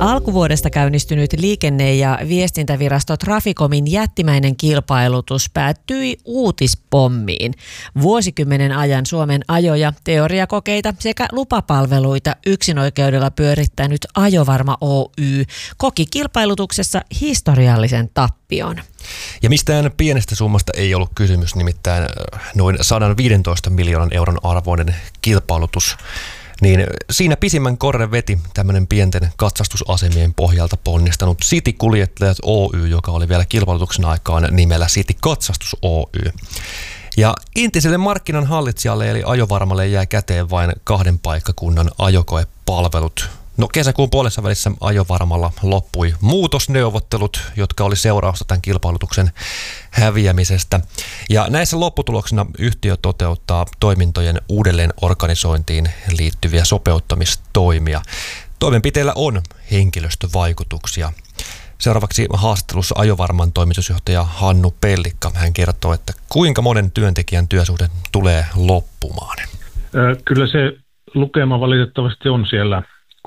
Alkuvuodesta käynnistynyt liikenne- ja viestintävirasto Traficomin jättimäinen kilpailutus päättyi uutispommiin. Vuosikymmenen ajan Suomen ajoja, teoriakokeita sekä lupapalveluita yksinoikeudella pyörittänyt Ajovarma Oy koki kilpailutuksessa historiallisen tappion. Ja mistään pienestä summasta ei ollut kysymys, nimittäin noin 115 miljoonan euron arvoinen kilpailutus. Niin siinä pisimmän korren veti tämmöinen pienten katsastusasemien pohjalta ponnistanut City Kuljettajat Oy, joka oli vielä kilpailutuksen aikaan nimellä City Katsastus Oy. Ja entiselle markkinan hallitsijalle eli Ajovarmalle jäi käteen vain 2 paikkakunnan ajokoepalvelut. No kesäkuun puolessa välissä Ajovarmalla loppui muutosneuvottelut, jotka oli seurausta tämän kilpailutuksen häviämisestä. Ja näissä lopputuloksena yhtiö toteuttaa toimintojen uudelleenorganisointiin liittyviä sopeuttamistoimia. Toimenpiteillä on henkilöstövaikutuksia. Seuraavaksi haastattelussa Ajovarman toimitusjohtaja Hannu Pellikka. Hän kertoo, että kuinka monen työntekijän työsuhde tulee loppumaan. Kyllä se lukema valitettavasti on siellä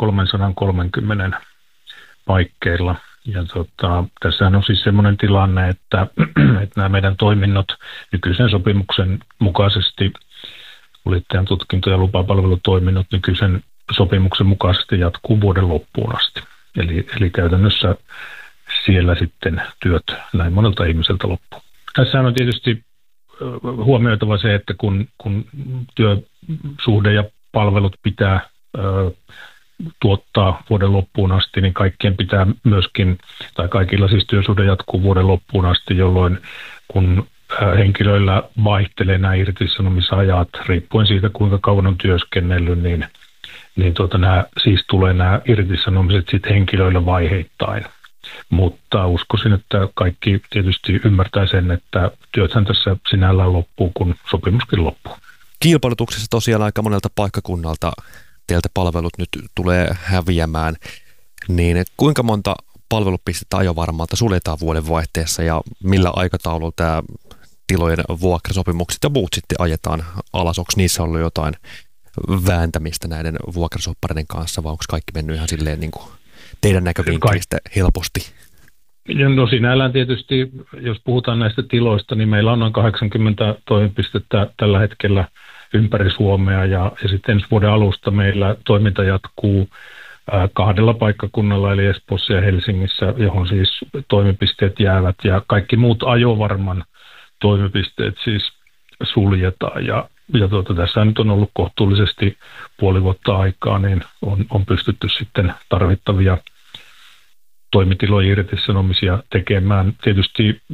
330 paikkeilla. Ja tässähän on siis semmoinen tilanne, että nämä meidän toiminnot nykyisen sopimuksen mukaisesti, kuljettajan tutkinto- ja lupapalvelutoiminnot nykyisen sopimuksen mukaisesti jatkuu vuoden loppuun asti. Eli käytännössä siellä sitten työt näin monelta ihmiseltä loppuu. Tässähän on tietysti huomioitava se, että kun työsuhde ja palvelut pitää tuottaa vuoden loppuun asti, niin kaikkien pitää myöskin, tai kaikilla siis työsuhde jatkuu vuoden loppuun asti, jolloin kun henkilöillä vaihtelee nämä irtisanomisajat, riippuen siitä kuinka kauan on työskennellyt, niin siis tulee nämä irtisanomiset sitten henkilöillä vaiheittain. Mutta uskoisin, että kaikki tietysti ymmärtää sen, että työthän tässä sinällään loppuu, kun sopimuskin loppuu. Kilpailutuksessa tosiaan aika monelta paikkakunnalta teiltä palvelut nyt tulee häviämään, niin kuinka monta palvelupistettä Ajovarmalta suljetaan vuoden vaihteessa ja millä aikataululla tämä tilojen vuokrasopimukset ja muut sitten ajetaan alas? Onko niissä ollut jotain vääntämistä näiden vuokrasoppareiden kanssa vai onko kaikki mennyt ihan silleen niin kuin teidän näkövinkkelistä helposti? No sinällään tietysti, jos puhutaan näistä tiloista, niin meillä on noin 80 toimipistettä tällä hetkellä ympäri Suomea ja sitten ensi vuoden alusta meillä toiminta jatkuu 2 paikkakunnalla eli Espoossa ja Helsingissä, johon siis toimipisteet jäävät ja kaikki muut Ajovarman toimipisteet siis suljetaan ja tässä nyt on ollut kohtuullisesti puoli vuotta aikaa, niin on pystytty sitten tarvittavia toimitilojen irtisanomisia tekemään. Tietysti